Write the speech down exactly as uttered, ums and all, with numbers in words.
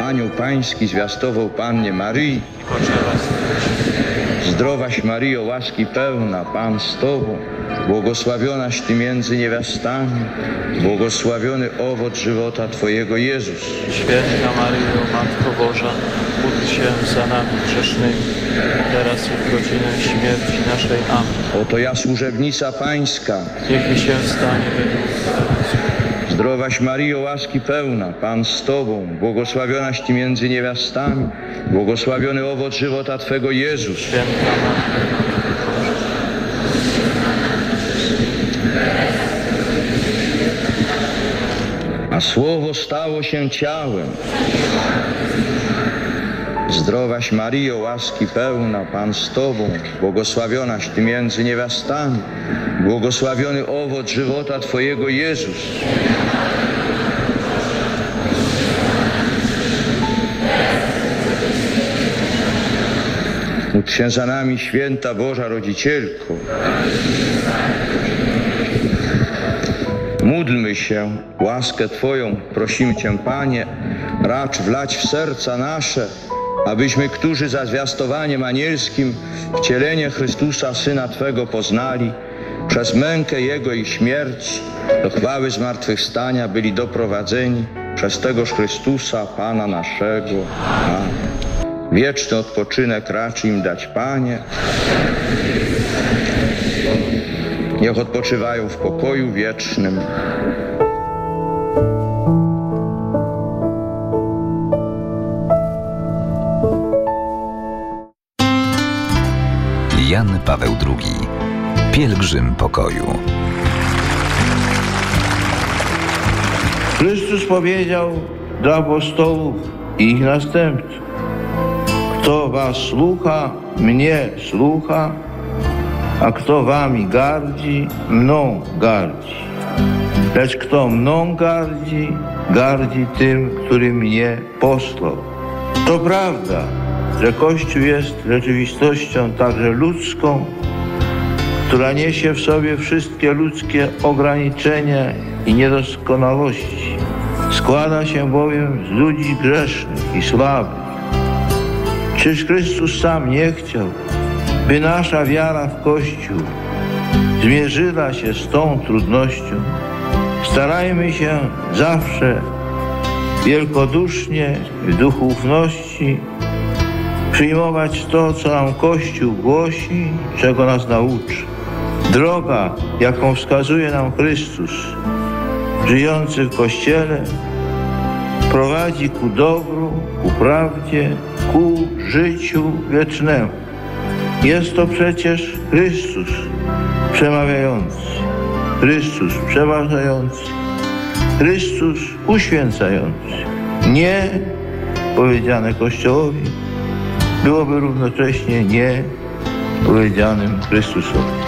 anioł pański zwiastował Pannie Maryi. Zdrowaś Maryjo, łaski pełna, Pan z Tobą, błogosławionaś Ty między niewiastami, błogosławiony owoc żywota Twojego Jezus. Święta Maryjo, Matko Boża, módl się za nami grzesznymi, teraz i w godzinę śmierci naszej. Amen. Oto ja, służebnica Pańska. Niech mi się stanie według Twoich. Zdrowaś Maryjo, łaski pełna, Pan z Tobą, błogosławionaś Ty między niewiastami, błogosławiony owoc żywota Twego Jezus. Święta Matko A Słowo stało się ciałem. Zdrowaś Maryjo, łaski pełna, Pan z Tobą, błogosławionaś Ty między niewiastami, błogosławiony owoc żywota Twojego Jezus. Módl się za nami, święta Boża Rodzicielko. Módlmy się, łaskę Twoją prosimy Cię, Panie, racz wlać w serca nasze, abyśmy, którzy za zwiastowaniem anielskim wcielenie Chrystusa, Syna Twego, poznali, przez mękę Jego i śmierć do chwały zmartwychwstania byli doprowadzeni przez tegoż Chrystusa, Pana naszego. Amen. Wieczny odpoczynek racz im dać, Panie. Niech odpoczywają w pokoju wiecznym. Jan Paweł drugi. Pielgrzym pokoju. Chrystus powiedział do apostołów i ich następców: kto was słucha, mnie słucha, a kto wami gardzi, mną gardzi. Lecz kto mną gardzi, gardzi tym, który mnie posłał. To prawda, że Kościół jest rzeczywistością także ludzką, która niesie w sobie wszystkie ludzkie ograniczenia i niedoskonałości. Składa się bowiem z ludzi grzesznych i słabych. Czyż Chrystus sam nie chciał, by nasza wiara w Kościół zmierzyła się z tą trudnością? Starajmy się zawsze wielkodusznie, w duchu ufności przyjmować to, co nam Kościół głosi, czego nas nauczy. Droga, jaką wskazuje nam Chrystus, żyjący w Kościele, prowadzi ku dobru, ku prawdzie, ku życiu wiecznemu. Jest to przecież Chrystus przemawiający, Chrystus przeważający, Chrystus uświęcający. Nie powiedziane Kościołowi byłoby równocześnie nie powiedzianym Chrystusowi.